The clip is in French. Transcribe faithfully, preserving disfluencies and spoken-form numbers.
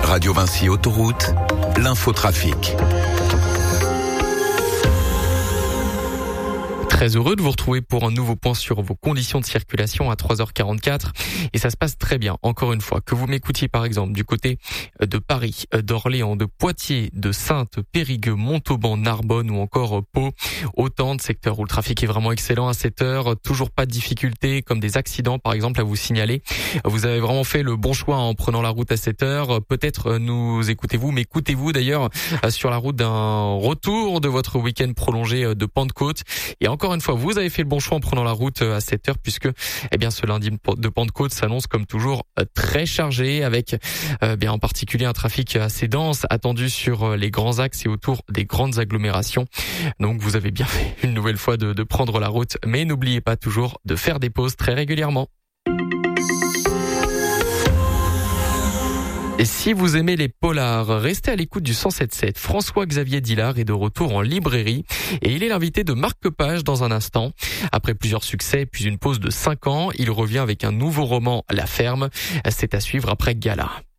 Radio Vinci Autoroute, l'infotrafic. Très heureux de vous retrouver pour un nouveau point sur vos conditions de circulation à trois heures quarante-quatre. Et ça se passe très bien, encore une fois. Que vous m'écoutiez par exemple du côté de Paris, d'Orléans, de Poitiers, de Saintes, Périgueux, Montauban, Narbonne ou encore Pau. Autant de secteurs où le trafic est vraiment excellent à cette heure. Toujours pas de difficultés comme des accidents par exemple à vous signaler. Vous avez vraiment fait le bon choix en prenant la route à cette heure. Peut-être nous écoutez-vous, mais écoutez-vous d'ailleurs sur la route d'un retour de votre week-end prolongé de Pentecôte. Et encore une fois, vous avez fait le bon choix en prenant la route à cette heure puisque, eh bien, ce lundi de Pentecôte s'annonce comme toujours très chargé avec, eh bien, en particulier un trafic assez dense attendu sur les grands axes et autour des grandes agglomérations. Donc, vous avez bien fait une nouvelle fois de, de prendre la route, mais n'oubliez pas toujours de faire des pauses très régulièrement. Et si vous aimez les polars, restez à l'écoute du cent sept sept. François-Xavier Dillard est de retour en librairie et il est l'invité de Marc Page dans un instant. Après plusieurs succès puis une pause de cinq ans, il revient avec un nouveau roman, La Ferme. C'est à suivre après Gala.